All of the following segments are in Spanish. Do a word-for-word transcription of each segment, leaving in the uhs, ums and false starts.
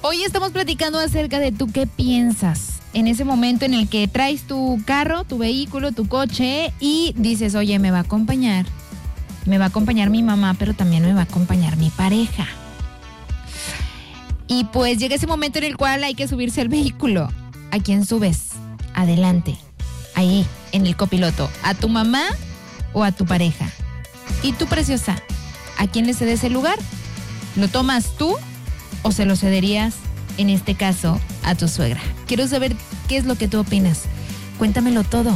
Hoy estamos platicando acerca de tú qué piensas en ese momento en el que traes tu carro, tu vehículo, tu coche y dices, oye, me va a acompañar, me va a acompañar mi mamá, pero también me va a acompañar mi pareja. Y pues llega ese momento en el cual hay que subirse al vehículo. ¿A quién subes? Adelante, ahí, en el copiloto. ¿A tu mamá o a tu pareja? Y tú, preciosa, ¿a quién le cedes el lugar? ¿Lo tomas tú o se lo cederías, en este caso, a tu suegra? Quiero saber qué es lo que tú opinas. Cuéntamelo todo.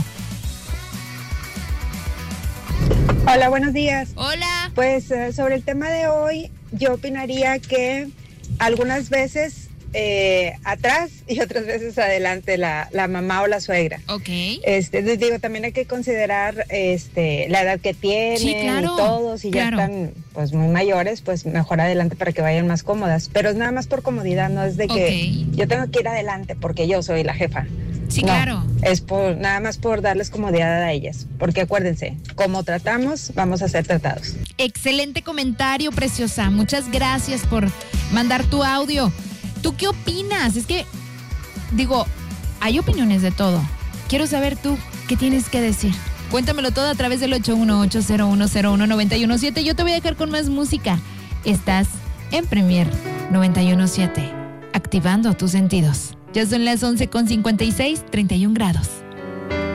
Hola, buenos días. Hola. Pues uh, sobre el tema de hoy, yo opinaría que algunas veces eh, atrás y otras veces adelante la, la mamá o la suegra. Ok. Este, les digo, también hay que considerar este, la edad que tienen, sí, claro, y todo. Si claro. ya están pues muy mayores, pues mejor adelante para que vayan más cómodas. Pero es nada más por comodidad, no es de que okay. yo tengo que ir adelante porque yo soy la jefa. Sí, no, claro. Es por nada más por darles comodidad a ellas. Porque acuérdense, como tratamos, vamos a ser tratados. Excelente comentario, preciosa. Muchas gracias por mandar tu audio. ¿Tú qué opinas? Es que, digo, hay opiniones de todo. Quiero saber tú qué tienes que decir. Cuéntamelo todo a través del ocho uno ocho, cero uno cero uno, nueve uno siete. Yo te voy a dejar con más música. Estás en Premier noventa y uno punto siete, activando tus sentidos. Ya son las once con cincuenta y seis, treinta y un grados.